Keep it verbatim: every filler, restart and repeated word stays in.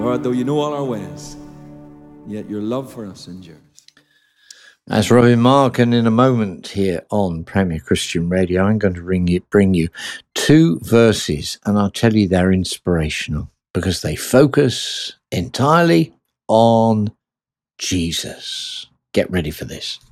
Lord, though you know all our ways, yet your love for us endures. That's Robin Mark, and in a moment here on Premier Christian Radio, I'm going to bring you, bring you two verses, and I'll tell you they're inspirational because they focus entirely on Jesus. Get ready for this.